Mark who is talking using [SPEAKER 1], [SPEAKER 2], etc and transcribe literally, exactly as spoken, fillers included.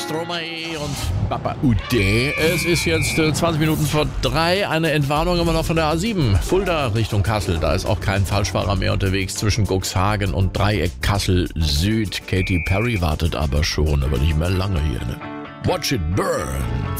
[SPEAKER 1] Stromae und Papa Ude. Es ist jetzt äh, zwanzig Minuten vor drei. Eine Entwarnung immer noch von der A sieben. Fulda Richtung Kassel. Da ist auch kein Falschfahrer mehr unterwegs zwischen Cuxhagen und Dreieck Kassel Süd. Katy Perry wartet aber schon, aber nicht mehr lange hier. Ne? Watch it burn.